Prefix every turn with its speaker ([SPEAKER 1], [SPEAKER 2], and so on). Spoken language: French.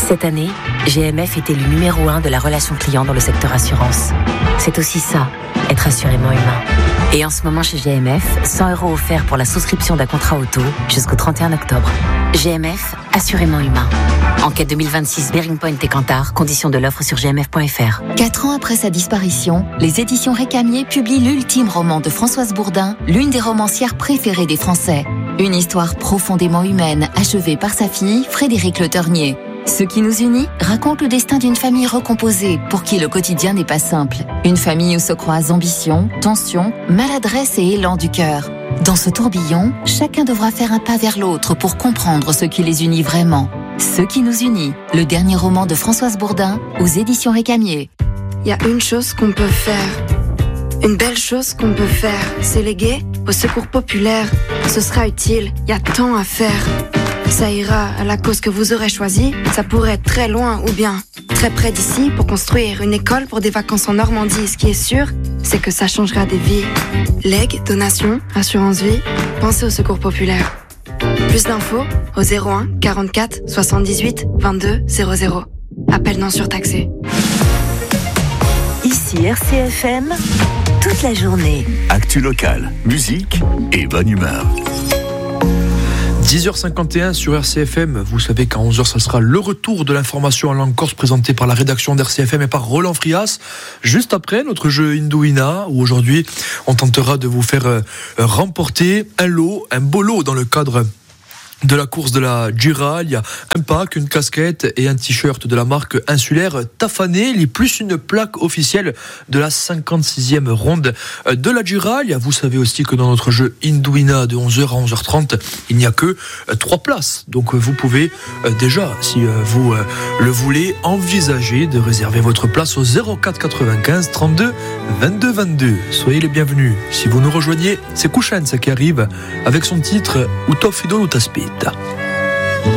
[SPEAKER 1] Cette année, GMF est élu numéro 1 de la relation client dans le secteur assurance. C'est aussi ça, être assurément humain. Et en ce moment chez GMF, 100 € offerts pour la souscription d'un contrat auto jusqu'au 31 octobre. GMF, assurément humain. Enquête 2026 Bearing Point et Kantar, conditions de l'offre sur gmf.fr.
[SPEAKER 2] 4 ans après sa disparition, les éditions Récamier publient l'ultime roman de Françoise Bourdin, l'une des romancières préférées des Français. Une histoire profondément humaine, achevée par sa fille, Frédérique Le Ternier. Ce qui nous unit raconte le destin d'une famille recomposée pour qui le quotidien n'est pas simple. Une famille où se croisent ambition, tension, maladresse et élan du cœur. Dans ce tourbillon, chacun devra faire un pas vers l'autre pour comprendre ce qui les unit vraiment. Ce qui nous unit, le dernier roman de Françoise Bourdin aux éditions Récamier.
[SPEAKER 3] Il y a une chose qu'on peut faire, une belle chose qu'on peut faire, c'est léguer au secours populaire. Ce sera utile, il y a tant à faire. Ça ira à la cause que vous aurez choisie, ça pourrait être très loin ou bien très près d'ici pour construire une école pour des vacances en Normandie. Ce qui est sûr, c'est que ça changera des vies. Legs, donations, assurance vie, pensez au secours populaire. Plus d'infos au 01 44 78 22 00. Appel non surtaxé.
[SPEAKER 1] Ici RCFM, toute la journée.
[SPEAKER 4] Actu locale, musique et bonne humeur.
[SPEAKER 5] 10h51 sur RCFM, vous savez qu'à 11h, ça sera le retour de l'information en langue corse présenté par la rédaction d'RCFM et par Roland Frias. Juste après, notre jeu Indouina, où aujourd'hui, on tentera de vous faire remporter un beau lot dans le cadre de la course de la Gira. Il y a un pack, une casquette et un t-shirt de la marque insulaire Tafané. Il y a plus une plaque officielle de la 56e ronde de la Gira. Vous savez aussi que dans notre jeu Indouina de 11h à 11h30, il n'y a que 3 places. Donc vous pouvez déjà, si vous le voulez, envisager de réserver votre place au 04 95 32 22 22. Soyez les bienvenus. Si vous nous rejoignez, c'est Kouchensa qui arrive avec son titre Utofido Utaspita.